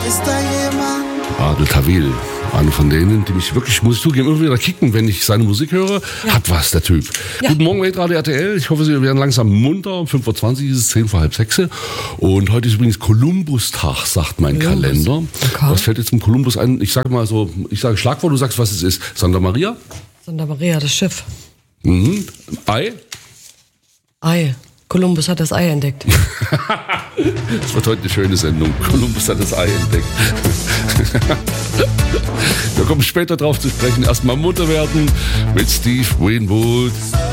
Ist da jemand? Adel Tawil, einer von denen, die mich wirklich, muss ich zugeben, immer wieder kicken, wenn ich seine Musik höre. Ja. Hat was, der Typ. Ja. Guten Morgen, Radio RTL. Ich hoffe, Sie werden langsam munter. Um 5.20 Uhr ist es 10 vor halb 6. Und heute ist übrigens Kolumbustag, sagt mein Kalender. Okay. Was fällt jetzt zum Kolumbus ein? Ich sage mal so, ich sage Schlagwort, du sagst, was es ist. Santa Maria? Santa Maria, das Schiff. Mhm. Ei? Ei. Kolumbus hat das Ei entdeckt. Das wird heute eine schöne Sendung. Kolumbus hat das Ei entdeckt. Wir kommen später drauf zu sprechen. Erstmal Mutter werden mit Steve Winwood.